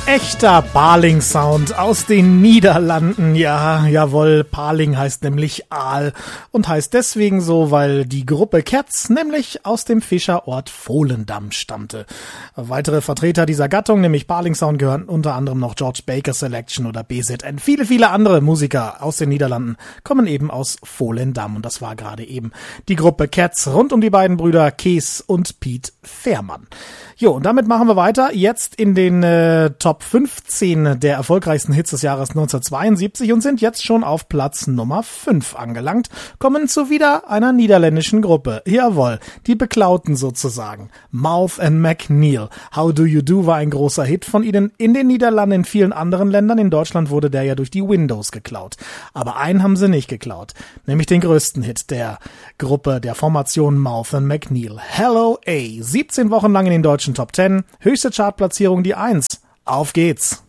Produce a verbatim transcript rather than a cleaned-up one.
Echter Paling-Sound aus den Niederlanden. Ja, jawohl, Paling heißt nämlich Aal und heißt deswegen so, weil die Gruppe Cats nämlich aus dem Fischerort Volendam stammte. Weitere Vertreter dieser Gattung, nämlich Paling-Sound, gehören unter anderem noch George Baker Selection oder B Z N. Viele, viele andere Musiker aus den Niederlanden kommen eben aus Volendam und das war gerade eben die Gruppe Cats rund um die beiden Brüder Kees und Piet Veerman. Jo, und damit machen wir weiter, jetzt in den äh, Top fünfzehn der erfolgreichsten Hits des Jahres neunzehnhundertzweiundsiebzig und sind jetzt schon auf Platz Nummer fünf angelangt, kommen zu wieder einer niederländischen Gruppe. Jawohl, die Beklauten sozusagen. Mouth and McNeil. How Do You Do war ein großer Hit von ihnen in den Niederlanden, in vielen anderen Ländern. In Deutschland wurde der ja durch die Windows geklaut. Aber einen haben sie nicht geklaut, nämlich den größten Hit der Gruppe, der Formation Mouth and McNeil. Hello A. siebzehn Wochen lang in den deutschen Top zehn, höchste Chartplatzierung die eins. Auf geht's!